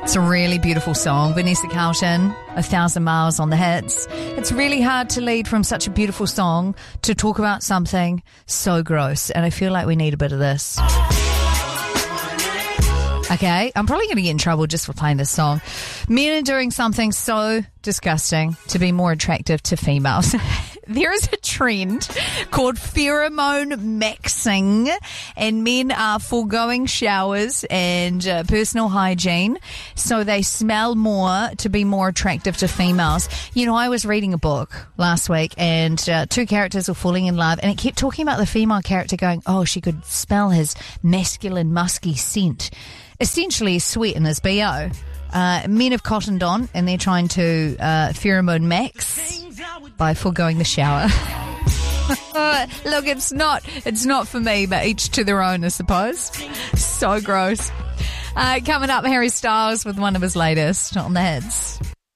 It's a really beautiful song. Vanessa Carlton, 1,000 Miles on the Hits. It's really hard to lead from such a beautiful song to talk about something so gross, and I feel like we need a bit of this. Okay, I'm probably going to get in trouble just for playing this song. Men are doing something so disgusting to be more attractive to females. There is a trend called pheromone maxing, and men are foregoing showers and personal hygiene so they smell more to be more attractive to females. You know, I was reading a book last week and two characters were falling in love, and it kept talking about the female character going, oh, she could smell his masculine, musky scent. Essentially his sweat and his BO. Men have cottoned on and they're trying to pheromone max by foregoing the shower. Look, it's not for me, but each to their own, I suppose. So gross. Coming up, Harry Styles with one of his latest on the Hits.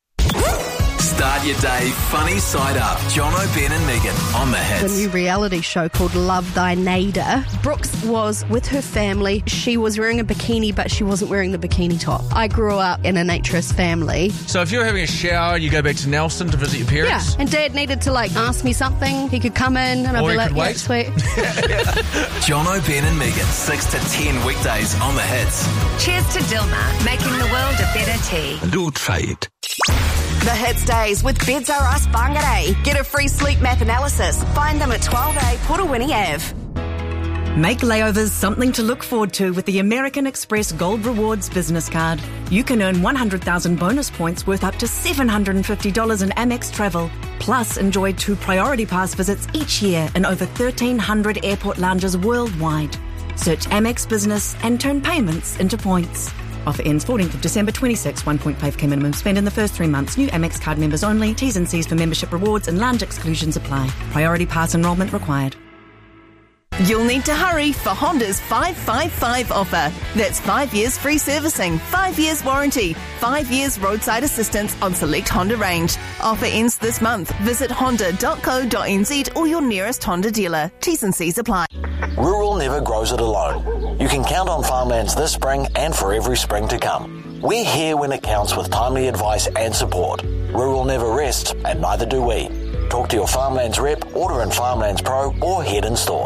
Start your day funny side up. John O'Ben and Megan on the Hits. The new reality show called Love Thy Neighbour. Brooks was with her family. She was wearing a bikini, but she wasn't wearing the bikini top. I grew up in a naturist family. So if you're having a shower and you go back to Nelson to visit your parents? Yeah, and Dad needed to ask me something. He could come in and I'd be like, yeah, wait. Sweet. John O'Ben and Megan, 6 to 10 weekdays on the Hits. Cheers to Dilmah, making the world a better tea. Do try it. The Hits Days with Beds R Us Whangarei. Get a free sleep map analysis. Find them at 12A Purawini Ave. Make layovers something to look forward to with the American Express Gold Rewards business card. You can earn 100,000 bonus points worth up to $750 in Amex travel. Plus, enjoy 2 Priority Pass visits each year in over 1,300 airport lounges worldwide. Search Amex Business and turn payments into points. Offer ends 14th of December 26. 1.5k minimum spend in the first 3 months. New Amex card members only. T's and C's for membership rewards and lounge exclusions apply. Priority Pass enrolment required. You'll need to hurry for Honda's 555 offer. That's 5 years free servicing, 5 years warranty, 5 years roadside assistance on select Honda range. Offer ends this month. Visit honda.co.nz or your nearest Honda dealer. T's and C's apply. Rural never grows it alone. You can count on Farmlands this spring and for every spring to come. We're here when it counts with timely advice and support. Rural never rests, and neither do we. Talk to your Farmlands rep, order in Farmlands Pro, or head in store.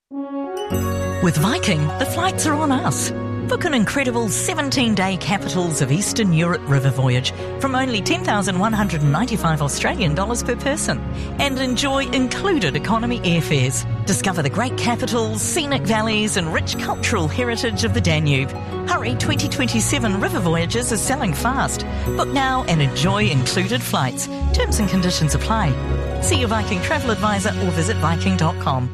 With Viking, the flights are on us. Book an incredible 17-day Capitals of Eastern Europe river voyage from only 10,195 Australian dollars per person and enjoy included economy airfares. Discover the great capitals, scenic valleys and rich cultural heritage of the Danube. Hurry, 2027 river voyages are selling fast. Book now and enjoy included flights. Terms and conditions apply. See your Viking travel advisor or visit Viking.com.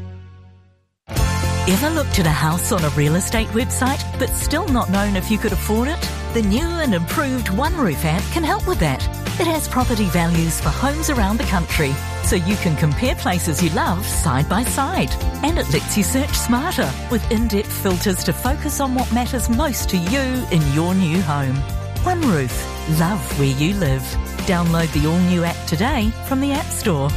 Ever looked at a house on a real estate website but still not known if you could afford it? The new and improved OneRoof app can help with that. It has property values for homes around the country, so you can compare places you love side by side. And it lets you search smarter with in-depth filters to focus on what matters most to you in your new home. OneRoof. Love where you live. Download the all-new app today from the App Store.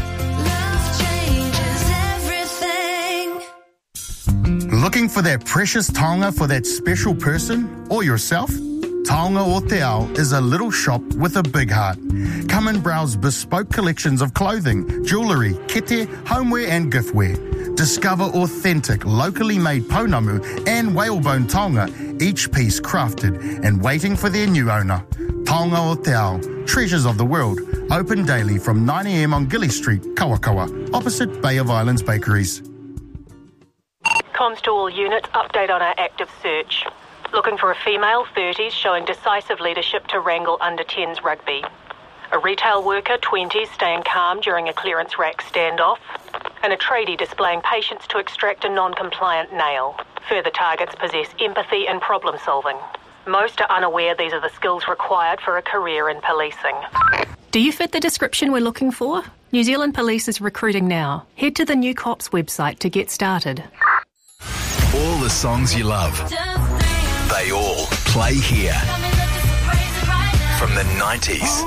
Looking for that precious taonga for that special person or yourself? Taonga o Te Ao is a little shop with a big heart. Come and browse bespoke collections of clothing, jewellery, kete, homeware and giftware. Discover authentic, locally made pounamu and whalebone taonga, each piece crafted and waiting for their new owner. Taonga o Te Ao, treasures of the world, open daily from 9am on Gilly Street, Kawakawa, opposite Bay of Islands Bakeries. Comms to all units, update on our active search. Looking for a female, 30s, showing decisive leadership to wrangle under-10s rugby. A retail worker, 20s, staying calm during a clearance rack standoff. And a tradie displaying patience to extract a non-compliant nail. Further targets possess empathy and problem-solving. Most are unaware these are the skills required for a career in policing. Do you fit the description we're looking for? New Zealand Police is recruiting now. Head to the New Cops website to get started. All the songs you love, they all play here. From the 90s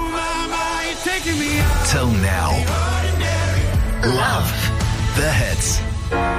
till now. Love the Hits.